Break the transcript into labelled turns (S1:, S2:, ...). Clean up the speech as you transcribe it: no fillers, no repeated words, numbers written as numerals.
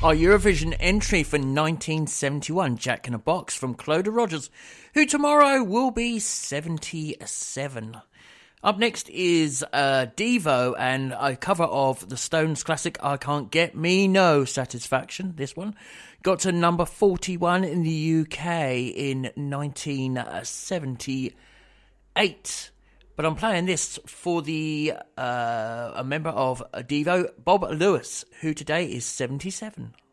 S1: Our Eurovision entry for 1971, Jack in a Box from Clodagh Rogers, who tomorrow will be 77. Up next is Devo and a cover of the Stones classic I Can't Get Me No Satisfaction. This one got to number 41 in the UK in 1978. But I'm playing this for a member of Devo, Bob Lewis, who today is 77.